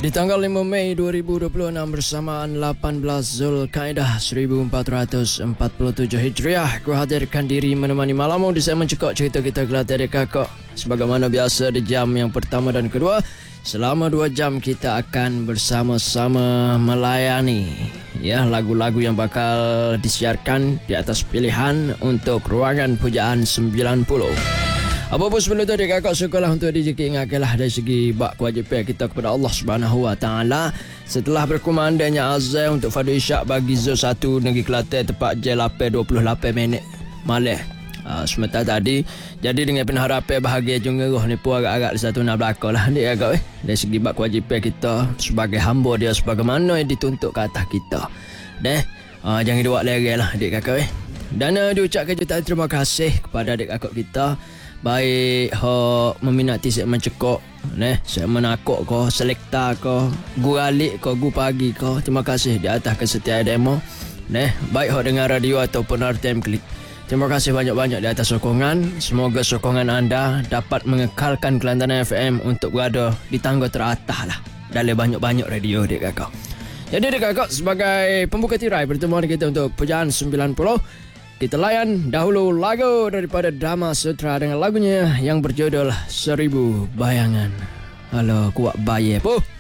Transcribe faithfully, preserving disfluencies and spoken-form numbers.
Di tanggal lima Mei dua ribu dua puluh enam bersamaan lapan belas Zulkaidah seribu empat ratus empat puluh tujuh Hijriah, aku hadirkan diri menemani malammu di segmen Cekok Cerita Kita Kelate Adik Kakak. Sebagaimana biasa di jam yang pertama dan kedua, selama dua jam kita akan bersama-sama melayani ya lagu-lagu yang bakal disiarkan di atas pilihan untuk ruangan pujaan sembilan puluh. Apa pun sebelum itu adik kakak, syukurlah untuk D J K ingatkanlah dari segi bak kewajipan kita kepada Allah Subhanahu Wa Taala. Setelah berkumandanya azan untuk Fadu Isyak bagi Zul satu Negeri Kelantan tepat jam lapan dua puluh lapan minit malam uh, sementara tadi. Jadi dengan pengharapan bahagia jungeruh ni pun agak-agak satu nak belakang lah adik kakak eh. Dari segi bak kewajipan kita sebagai hamba dia sebagaimana yang dituntut ke atas kita. Deh, uh, jangan dibuat lereh lah adik kakak eh. Dan uh, diucapkan jutaan terima kasih kepada adik kakak kita. Baik hok meminati segmen Cekok, neh, segmen Akok ko, Selekta ko, Guralik ko, Gu Pagi ko. Terima kasih di atas kesetiaan demo. Neh, baik hok dengar radio ataupun R T M Klik. Terima kasih banyak-banyak di atas sokongan. Semoga sokongan anda dapat mengekalkan Kelantan F M untuk berada di tangga teratas lah dalam banyak-banyak radio dek kakak. Jadi dek kakak, sebagai pembuka tirai pertemuan kita untuk pujaan sembilan puluh, kita layan dahulu lagu daripada Dama Sutra dengan lagunya yang berjudul Seribu Bayangan. Halo, kuat baye po.